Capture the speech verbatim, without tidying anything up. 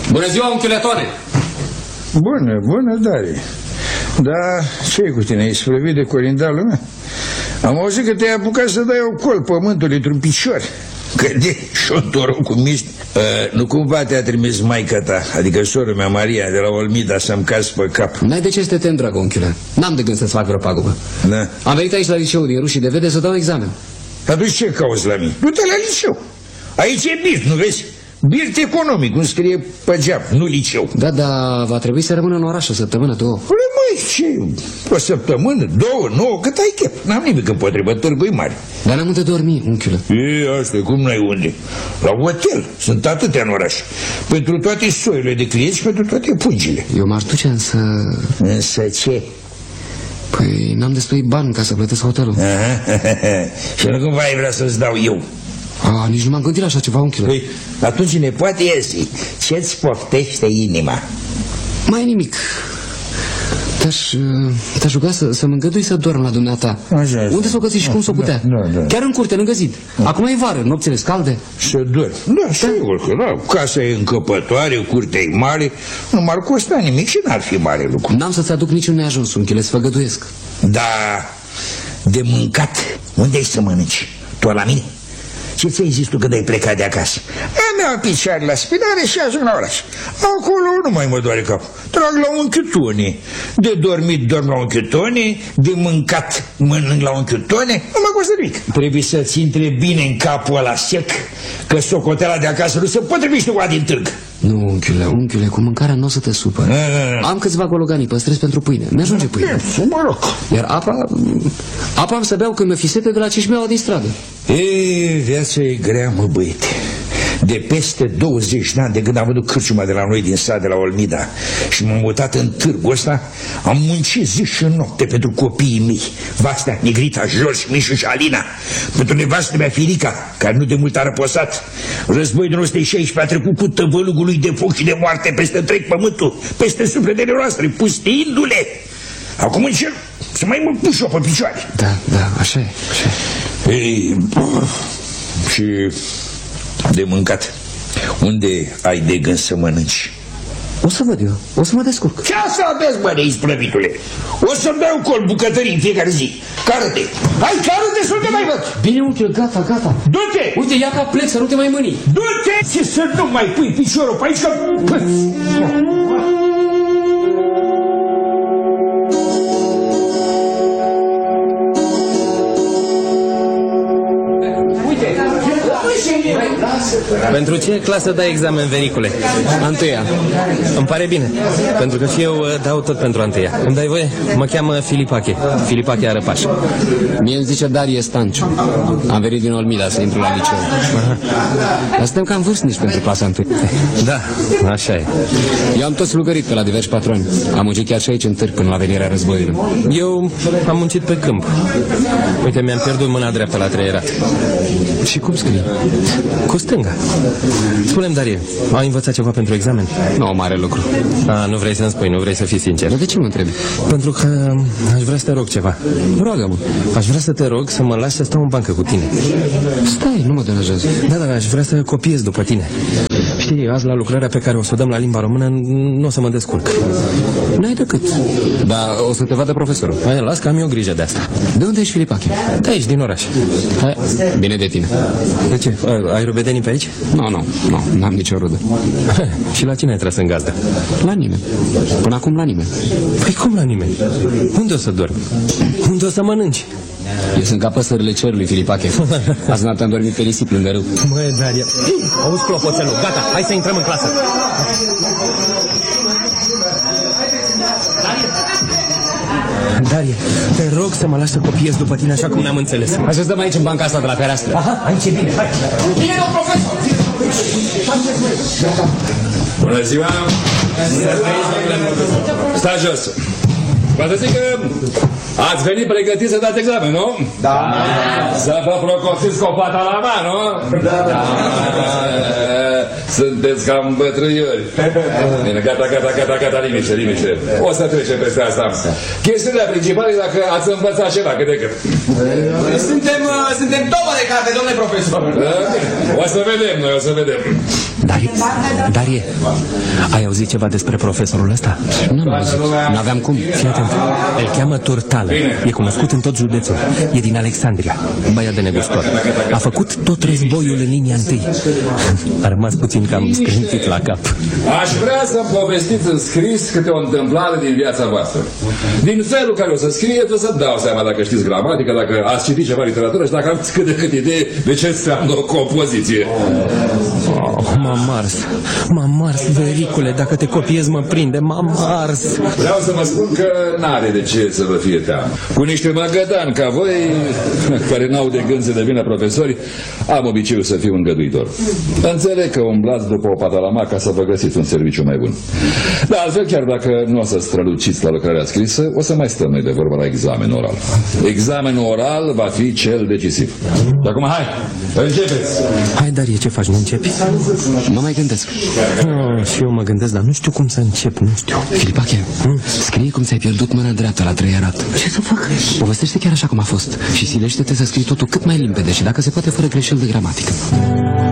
Bună ziua, unchiule Tone! Bună, bună, Darie. Da, ce-i cu tine? Ești slăvit de corindalul meu? Am auzit că te-ai apucat să dai o col pământului într-un picior. Că de șotorul cu miști. uh, Nu cumva te-a trimis maica ta, adică sora mea Maria de la Olmida, să-mi cazi pe cap? N-ai de ce să te tem, dragă unchiule. N-am de gând să-ți fac vreo pagubă. Da. Am venit aici la liceu din Rușii de Vede să dau examen. Atunci ce cauți la mine? Du-te la liceu. Aici e birt, nu vezi? Birt economic, cum scrie pe geam, nu liceu. Da, da, va trebui să rămână în oraș o săptămână, două. Păi măi, ce? O săptămână, două, nouă, cât ai chef. N-am nimic împotrivă, târgui mari. Dar n-am unde dormi, unchiule. E, asta, cum n-ai unde? La hotel, sunt atâtea în oraș. Pentru toate soiurile de clienți și pentru toate pungile. Eu m-aș duce însă... Însă ce? Păi n-am destui bani ca să plătesc hotelul. Aha, și nu cumva ai vrea să-ți dau eu? A, nici nu m-am gândit la așa ceva, unchiule. Păi, atunci ne poate iesi. Ce-ți poftește inima? Mai e nimic. Te-aș te ruga să, să mă îngădui să dorm la dumneata. Așa, unde s-o găsi și cum s-o putea? Da, da, da. Chiar în curte, lângă zid. Acum e vară, nopțile scalde. Să dormi. Da, sigur că da. Casa e încăpătoare, curtea e mare. Nu m-ar costa nimic și n-ar fi mare lucru. N-am să-ți aduc niciun neajuns, unchiule, să făgăduiesc. Da, de mâncat, unde ai să mănânci? Tu la mine? Ce ți-ai zis tu când ai plecat de acasă? Am iau picioare la spinare și ajung la oraș. Acolo nu mai mă doare cap. Trag la unchiul Tone. De dormit dorm la unchiul Tone. De mâncat mănânc la unchiul Tone. Nu mă costă nimic. Trebuie să-ți intre bine în capul ăla sec, că socoteala de acasă nu se potrivește cu a din târg. Nu, unchiule, unchiule, cu mâncarea nu o să te supăr. Am câțiva gologanii, păstrez pentru pâine. Mi-ajunge pâine. Mă rog. Iar apa... Apa am să beau când mi-o fi sete de la ce-și beau din stradă. E, viața e grea, mă, băiete. De peste douăzeci de ani de când am văzut cârciuma de la noi din sat, de la Olmida, și m-am mutat în târgul ăsta, am muncit zi și noapte pentru copiii mei, Vastea, Negrita, George, Mișu și Alina, pentru nevastă mea Firica, care nu de mult a răposat. Războiul din o sută șaisprezece a trecut cu tăvălugul lui de foc și de moarte peste întreg pământul, peste sufletele noastre, pustiindu-le. Acum încerc să mai mă puși eu pe picioare. Da, da, așa e, așa e. Ei, și de mâncat, unde ai de gând să mănânci? O să văd eu, o să mă descurc. Ce să aveți, bă, neisprăvitule? O să-mi dai un col bucătării în fiecare zi. Cară-te! Hai, cară-te să nu te mai văd! Bine, unchiul, gata, gata. Du-te! Uite, ia ca plec să nu te mai mâni. Du-te! Ce să nu mai pui piciorul pe aici, că... Pentru ce clasă dai examen, Vericule? A întâia. Îmi pare bine, pentru că și eu dau tot pentru a întâia. Îmi dai voie? Mă cheamă Filipache, Filipache Arăpaș. Mie îmi zice Darie Stanciu. Am venit din Olmida să intru la liceu. Dar suntem cam vârstnici pentru clasa întâi. Da, așa e. Eu am tot slugărit pe la diversi patroni. Am muncit chiar și aici în târg până la venirea războiului. Eu am muncit pe câmp. Uite, mi-am pierdut mâna dreaptă la treierat. Și cum scrie? Cu stânga. Spune-mi, Darie, ai învățat ceva pentru examen? Nu, mare lucru. A, nu vrei să-mi spui, nu vrei să fii sincer. Dar de ce mă întrebi? Pentru că aș vrea să te rog ceva. Roagă-mă. Aș vrea să te rog să mă lași să stau în bancă cu tine. Stai, nu mă deranjează. Da, dar aș vrea să copiez după tine. Știi, azi la lucrarea pe care o să o dăm la limba română nu o să mă descurc. N-ai decât. Dar o să te vadă profesorul. Hai, las că am eu grijă de asta. De unde ești, Filipache? De aici, din oraș. Hai, bine de tine. De ce? Ai rubedenii pe aici? Nu, nu, nu, n-am nicio rudă. Și la cine ai tras în gazdă? La nimeni. Până acum la nimeni. Păi cum la nimeni? Unde o să dormi? Unde o să mănânci? Eu sunt ca păsările cerului, Filipache. Azi noapte am dormit pe nisip lângă râu. Măi, Daria, auzi clopoțelul, gata, hai să intrăm în clasă. Darie, te rog să mă lași să copiez după tine așa cum ne-am înțeles. Hai să stăm aici în banca asta de la fereastră. Aha, aici e bine, hai. Bine, domn profesor! Bună ziua! Stai jos! Vă zic că ați venit pregătiți să dați examen, nu? Da! Să vă procopsiți cu pata la mână, nu? Da, da! Sunteți cam bătrâiori. Bine, gata, gata, gata, gata, liniște, liniște. O să trecem peste asta. Chestiunea principală e dacă ați învățat ceva, cât de cât. Suntem, uh, suntem două de carte, domnule profesor. O să vedem noi, o să vedem. Darie, Darie, ai auzit ceva despre profesorul ăsta? Nu am auzit, nu aveam cum. Fii atent, îl cheamă Tortală. E cunoscut în tot județul. E din Alexandria, băiat de negustor. A făcut tot războiul în linia întâi. A rămas puțin cam scrântit la cap. Aș vrea să-mi povestiți în scris câte o întâmplare din viața voastră. Din felul care o să scrie, o să dau seama dacă știți gramatică, dacă ați citit ceva literatură și dacă aveți cât de cât idee de ce înseamnă o compoziție. Oh, m-am mars, m-am mars, vericule, dacă te copiez mă prinde, m-am mars. Vreau să vă spun că n-are de ce să vă fie teamă. Cu niște măgădani ca voi, care n-au de gând să devină profesori, am obiceiul să fiu îngăduitor. Înțeleg că umblați după o patalama ca să vă găsiți un serviciu mai bun. Dar altfel, chiar dacă nu o să străluciți la lucrarea scrisă, o să mai stăm noi de vorbă la examen oral. Examenul oral va fi cel decisiv. Și acum, hai, începeți! Hai, Darie, ce faci, nu începi? Mă mai gândesc. Oh, și eu mă gândesc, dar nu știu cum să încep, nu știu. Filipache, scrie cum ți-ai pierdut mâna dreaptă la trăierat. Ce să fac? Povestește chiar așa cum a fost și silește-te să scrii totul cât mai limpede și dacă se poate fără greșeli de gramatică.